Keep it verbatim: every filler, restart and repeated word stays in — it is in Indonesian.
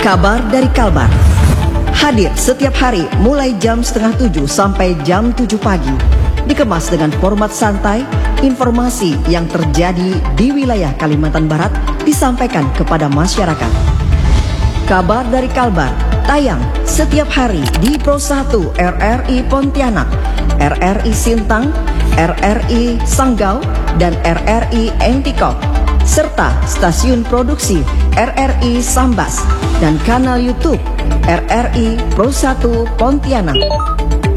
Kabar dari Kalbar hadir setiap hari mulai jam setengah tujuh sampai jam tujuh pagi. Dikemas dengan format santai, informasi yang terjadi di wilayah Kalimantan Barat disampaikan kepada masyarakat. Kabar dari Kalbar tayang setiap hari di Pro satu R R I Pontianak, R R I Sintang, R R I Sanggau, dan R R I Entikop, serta stasiun produksi R R I Sambas dan kanal YouTube R R I Pro satu Pontianak.